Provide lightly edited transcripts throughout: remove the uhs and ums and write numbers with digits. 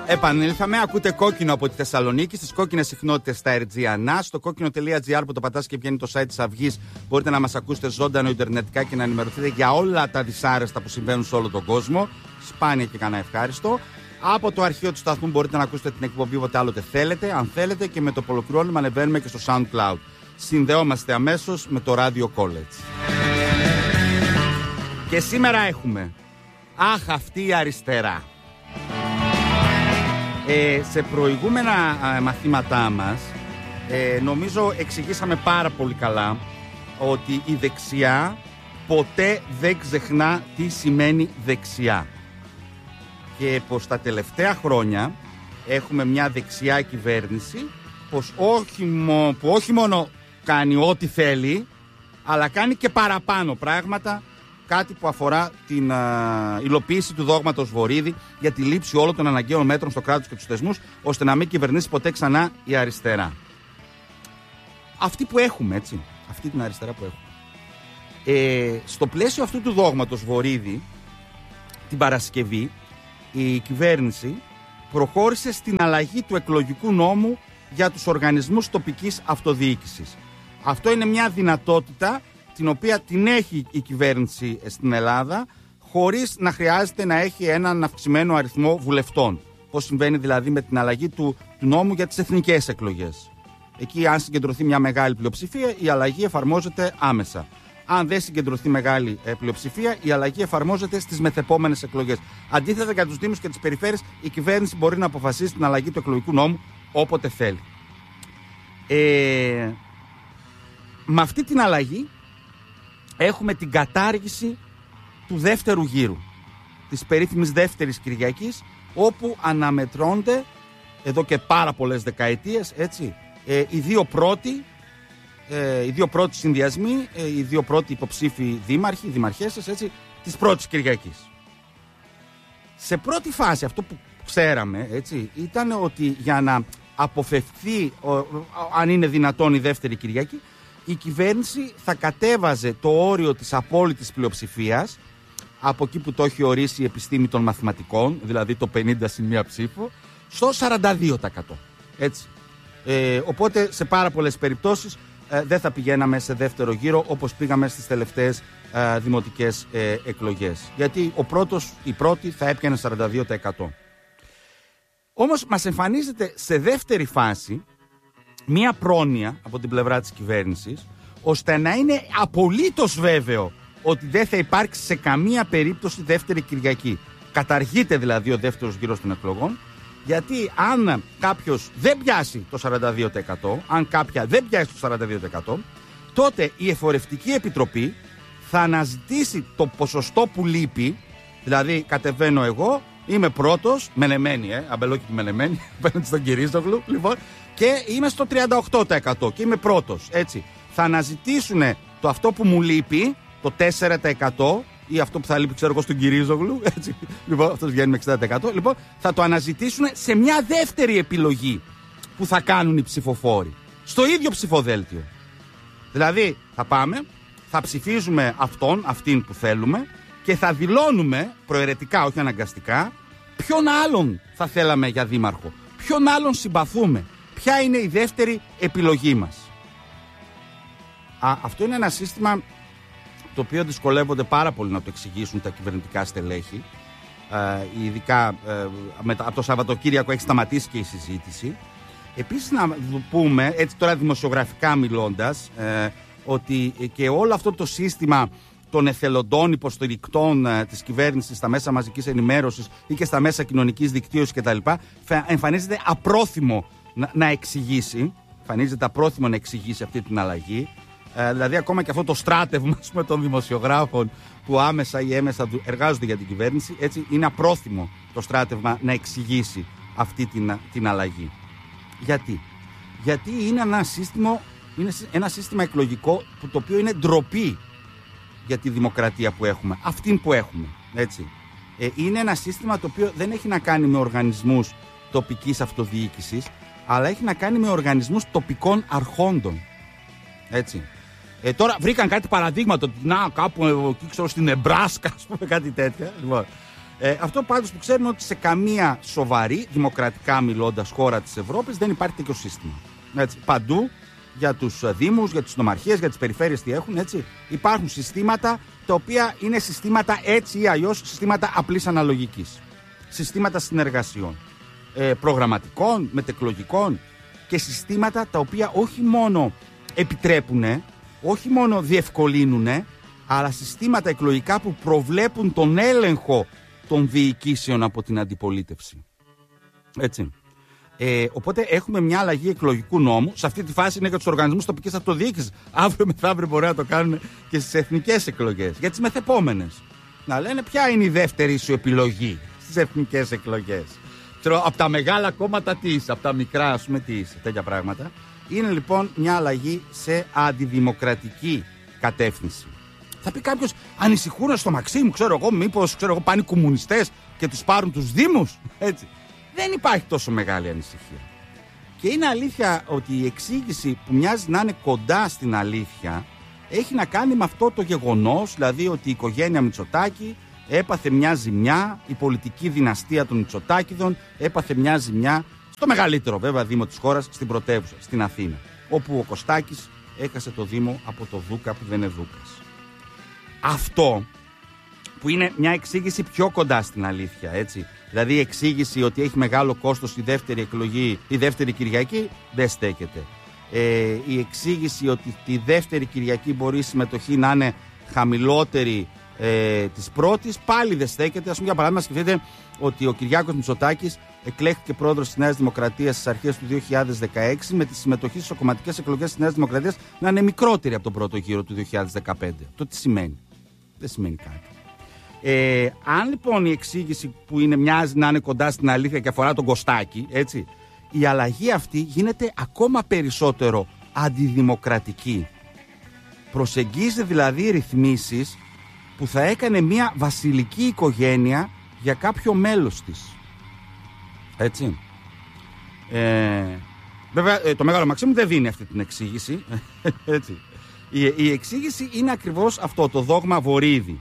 Επανήλθαμε, ακούτε Κόκκινο από τη Θεσσαλονίκη, στις κόκκινες συχνότητες στα RGANA, στο κόκκινο.gr που το πατάς και βγαίνει το site της Αυγής. Μπορείτε να μας ακούσετε ζωντανό ιντερνετικά και να ενημερωθείτε για όλα τα δυσάρεστα που συμβαίνουν σε όλο τον κόσμο. Σπάνια και κανένα ευχάριστο. Από το αρχείο του σταθμού μπορείτε να ακούσετε την εκπομπή όποτε άλλοτε θέλετε, αν θέλετε, και με το που ολοκληρώνουμε ανεβαίνουμε και στο SoundCloud. Συνδεόμαστε αμέσως με το Radio College. Και σήμερα έχουμε «Αχ, αυτή η αριστερά». Σε προηγούμενα μαθήματά μας νομίζω εξηγήσαμε πάρα πολύ καλά ότι η δεξιά ποτέ δεν ξεχνά τι σημαίνει δεξιά και πως τα τελευταία χρόνια έχουμε μια δεξιά κυβέρνηση που όχι μόνο κάνει ό,τι θέλει, αλλά κάνει και παραπάνω πράγματα, κάτι που αφορά την υλοποίηση του δόγματος Βορίδη για τη λήψη όλων των αναγκαίων μέτρων στο κράτος και τους θεσμούς, ώστε να μην κυβερνήσει ποτέ ξανά η αριστερά. Αυτή που έχουμε, έτσι, αυτή την αριστερά που έχουμε. Στο πλαίσιο αυτού του δόγματος Βορίδη, την Παρασκευή, η κυβέρνηση προχώρησε στην αλλαγή του εκλογικού νόμου για τους οργανισμούς τοπικής αυτοδιοίκησης. Αυτό είναι μια δυνατότητα την οποία την έχει η κυβέρνηση στην Ελλάδα, χωρίς να χρειάζεται να έχει έναν αυξημένο αριθμό βουλευτών. Πώς συμβαίνει δηλαδή με την αλλαγή του νόμου για τις εθνικές εκλογές. Εκεί, αν συγκεντρωθεί μια μεγάλη πλειοψηφία, η αλλαγή εφαρμόζεται άμεσα. Αν δεν συγκεντρωθεί μεγάλη πλειοψηφία, η αλλαγή εφαρμόζεται στις μεθεπόμενες εκλογές. Αντίθετα, για τους δήμους και τις περιφέρειες, η κυβέρνηση μπορεί να αποφασίσει την αλλαγή του εκλογικού νόμου όποτε θέλει. Με αυτή την αλλαγή έχουμε την κατάργηση του δεύτερου γύρου, της περίφημης δεύτερης Κυριακής, όπου αναμετρώνται εδώ και πάρα πολλές δεκαετίες, έτσι, οι δύο πρώτοι συνδυασμοί, οι δύο πρώτοι υποψήφοι δήμαρχοι, δημαρχέσses, έτσι, της πρώτης Κυριακής. Σε πρώτη φάση αυτό που ξέραμε, έτσι, ήταν ότι για να αποφευθεί, αν είναι δυνατόν, η δεύτερη Κυριακή, η κυβέρνηση θα κατέβαζε το όριο της απόλυτης πλειοψηφίας από εκεί που το έχει ορίσει η επιστήμη των μαθηματικών, δηλαδή το 50 συν μία ψήφο, στο 42%. Έτσι. Οπότε σε πάρα πολλές περιπτώσεις δεν θα πηγαίναμε σε δεύτερο γύρο όπως πήγαμε στις τελευταίες δημοτικές εκλογές. Γιατί η πρώτη θα έπιανε 42%. Όμως μας εμφανίζεται σε δεύτερη φάση μία πρόνοια από την πλευρά της κυβέρνησης, ώστε να είναι απολύτως βέβαιο ότι δεν θα υπάρξει σε καμία περίπτωση δεύτερη Κυριακή. Καταργείται δηλαδή ο δεύτερος γύρος των εκλογών, γιατί αν κάποιος δεν πιάσει το 42%, αν κάποια δεν πιάσει το 42%, τότε η Εφορευτική Επιτροπή θα αναζητήσει το ποσοστό που λείπει, δηλαδή κατεβαίνω εγώ, είμαι πρώτος, μενεμένη, αμπελόκητη μενεμένη, απέναντι στον Κυρίζογλου, λοιπόν, και είμαι στο 38% και είμαι πρώτος, έτσι. Θα αναζητήσουν το αυτό που μου λείπει, το 4% ή αυτό που θα λείπει, ξέρω εγώ, στον Κυρίζογλου, έτσι. Λοιπόν, αυτός βγαίνει με 60%. Λοιπόν, θα το αναζητήσουν σε μια δεύτερη επιλογή που θα κάνουν οι ψηφοφόροι. Στο ίδιο ψηφοδέλτιο. Δηλαδή, θα πάμε, θα ψηφίζουμε αυτήν που θέλουμε και θα δηλώνουμε προαιρετικά, όχι αναγκαστικά, ποιον άλλον θα θέλαμε για δήμαρχο, ποιον άλλον συμπαθούμε, ποια είναι η δεύτερη επιλογή μας. Αυτό είναι ένα σύστημα το οποίο δυσκολεύονται πάρα πολύ να το εξηγήσουν τα κυβερνητικά στελέχη. Ειδικά από το Σαββατοκύριακο έχει σταματήσει και η συζήτηση. Επίσης να πούμε, έτσι τώρα δημοσιογραφικά μιλώντας, ότι και όλο αυτό το σύστημα των εθελοντών υποστηρικτών της κυβέρνησης στα μέσα μαζικής ενημέρωσης ή και στα μέσα κοινωνικής δικτύωσης κτλ. Εμφανίζεται απρόθυμο να εξηγήσει. Εμφανίζεται απρόθυμο να εξηγήσει αυτή την αλλαγή. Δηλαδή, ακόμα και αυτό το στράτευμα των δημοσιογράφων που άμεσα ή έμεσα εργάζονται για την κυβέρνηση, έτσι, είναι απρόθυμο το στράτευμα να εξηγήσει αυτή την αλλαγή. Γιατί είναι ένα σύστημα εκλογικό το οποίο είναι ντροπή για τη δημοκρατία που έχουμε, αυτήν που έχουμε, έτσι. Είναι ένα σύστημα το οποίο δεν έχει να κάνει με οργανισμούς τοπικής αυτοδιοίκησης, αλλά έχει να κάνει με οργανισμούς τοπικών αρχόντων, έτσι. Τώρα βρήκαν κάτι παραδείγματα, να, κάπου εκεί, ξέρω, στην Νεμπράσκα, ας πούμε, κάτι τέτοια. Λοιπόν, Αυτό πάντως που ξέρουμε ότι σε καμία σοβαρή, δημοκρατικά μιλώντας χώρα της Ευρώπης δεν υπάρχει τέτοιο σύστημα. Έτσι, παντού για τους δήμους, για τις νομαρχίες, για τις περιφέρειες τι έχουν, έτσι. Υπάρχουν συστήματα τα οποία είναι συστήματα έτσι ή αλλιώς συστήματα απλής αναλογικής. Συστήματα συνεργασιών, προγραμματικών, μετεκλογικών και συστήματα τα οποία όχι μόνο επιτρέπουν, όχι μόνο διευκολύνουν, αλλά συστήματα εκλογικά που προβλέπουν τον έλεγχο των διοικήσεων από την αντιπολίτευση. Έτσι. Οπότε έχουμε μια αλλαγή εκλογικού νόμου. Σε αυτή τη φάση είναι για τους οργανισμούς τοπικής αυτοδιοίκησης. Αύριο μεθαύριο μπορεί να το κάνουν και στις εθνικές εκλογές. Για τις μεθεπόμενες. Να λένε ποια είναι η δεύτερη σου επιλογή στις εθνικές εκλογές. Ξέρω, από τα μεγάλα κόμματα τι είσαι, από τα μικρά ας πούμε τι είσαι. Τέτοια πράγματα. Είναι λοιπόν μια αλλαγή σε αντιδημοκρατική κατεύθυνση. Θα πει κάποιος, ανησυχούν στο Μαξίμου, ξέρω εγώ, μήπως πάνε οι κομμουνιστές και τους πάρουν τους δήμους. Έτσι. Δεν υπάρχει τόσο μεγάλη ανησυχία. Και είναι αλήθεια ότι η εξήγηση που μοιάζει να είναι κοντά στην αλήθεια έχει να κάνει με αυτό το γεγονός, δηλαδή ότι η οικογένεια Μητσοτάκη έπαθε μια ζημιά, η πολιτική δυναστεία των Μητσοτάκηδων έπαθε μια ζημιά στο μεγαλύτερο βέβαια δήμο της χώρας, στην πρωτεύουσα, στην Αθήνα, όπου ο Κωστάκης έκασε το δήμο από το Δούκα που δεν είναι Δούκας. Αυτό που είναι μια εξήγηση πιο κοντά στην αλήθεια, έτσι. Δηλαδή η εξήγηση ότι έχει μεγάλο κόστος η δεύτερη εκλογή, η δεύτερη Κυριακή, δεν στέκεται. Η εξήγηση ότι τη δεύτερη Κυριακή μπορεί η συμμετοχή να είναι χαμηλότερη της πρώτης, πάλι δεν στέκεται. Ας πούμε για παράδειγμα σκεφτείτε ότι ο Κυριάκος Μητσοτάκης εκλέχθηκε πρόεδρος της Νέας Δημοκρατίας στις αρχές του 2016 με τη συμμετοχή στις κομματικές εκλογές της Νέας Δημοκρατίας να είναι μικρότερη από τον πρώτο γύρο του 2015. Το τι σημαίνει? Δεν σημαίνει κάτι. Αν λοιπόν η εξήγηση που μοιάζει να είναι κοντά στην αλήθεια και αφορά τον Κωστάκη, έτσι, η αλλαγή αυτή γίνεται ακόμα περισσότερο αντιδημοκρατική. Προσεγγίζει δηλαδή ρυθμίσεις που θα έκανε μια βασιλική οικογένεια για κάποιο μέλος της. Έτσι. Βέβαια το Μεγάλο Μαξίμου δεν δίνει αυτή την εξήγηση. Έτσι. Η εξήγηση είναι ακριβώς αυτό, το δόγμα Βορίδη.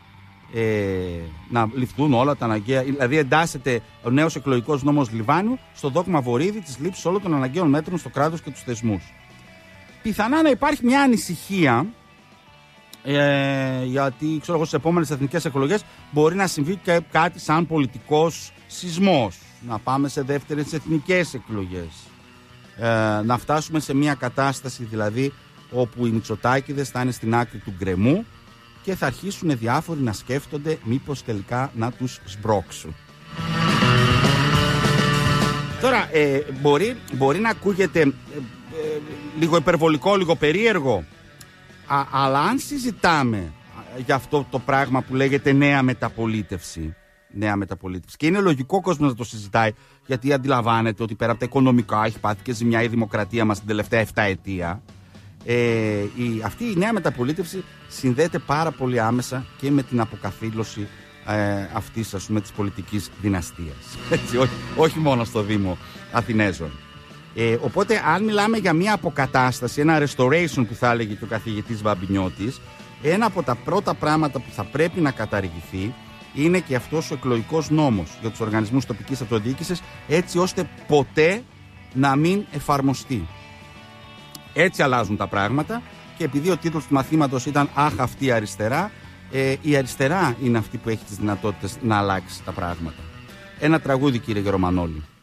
Να ληφθούν όλα τα αναγκαία. Δηλαδή εντάσσεται ο νέος εκλογικός νόμος Λιβάνιου στο δόγμα Βορίδη της λήψης όλων των αναγκαίων μέτρων στο κράτος και τους θεσμούς. Πιθανά να υπάρχει μια ανησυχία γιατί ξέρω εγώ στις επόμενες εθνικές εκλογές μπορεί να συμβεί και κάτι σαν πολιτικός σεισμός, να πάμε σε δεύτερες εθνικές εκλογές, να φτάσουμε σε μια κατάσταση δηλαδή όπου οι Μητσοτάκηδες θα είναι στην άκρη του γκρεμού και θα αρχίσουν διάφοροι να σκέφτονται μήπως τελικά να τους σμπρώξουν. Τώρα μπορεί να ακούγεται λίγο υπερβολικό, λίγο περίεργο, αλλά αν συζητάμε για αυτό το πράγμα που λέγεται νέα μεταπολίτευση, και είναι λογικό ο κόσμος να το συζητάει, γιατί αντιλαμβάνεται ότι πέρα από τα οικονομικά έχει πάθει και ζημιά η δημοκρατία μας την τελευταία 7 ετία. Αυτή η νέα μεταπολίτευση συνδέεται πάρα πολύ άμεσα και με την αποκαθήλωση αυτής, ας πούμε, της πολιτικής δυναστείας. Έτσι, όχι μόνο στο Δήμο Αθηνέζων. Οπότε αν μιλάμε για μια αποκατάσταση, ένα restoration που θα έλεγε και ο καθηγητής Βαμπινιώτης, ένα από τα πρώτα πράγματα που θα πρέπει να καταργηθεί είναι και αυτός ο εκλογικός νόμος για τους οργανισμούς τοπικής αυτοδιοίκησης, έτσι ώστε ποτέ να μην εφαρμοστεί. Έτσι αλλάζουν τα πράγματα και επειδή ο τίτλος του μαθήματος ήταν «Αχ, αυτή η αριστερά», η αριστερά είναι αυτή που έχει τις δυνατότητες να αλλάξει τα πράγματα. Ένα τραγούδι, κύριε Γερομανόλη.